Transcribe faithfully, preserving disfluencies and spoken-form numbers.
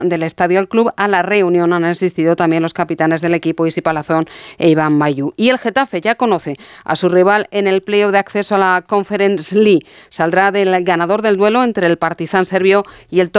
del estadio al club. A la reunión han asistido también los capitanes del equipo, Isi Palazón e Iván Mayu. Y el Getafe ya conoce a su rival en el playoff de acceso a la Conference League. Saldrá del ganador del duelo entre el Partizan serbio y el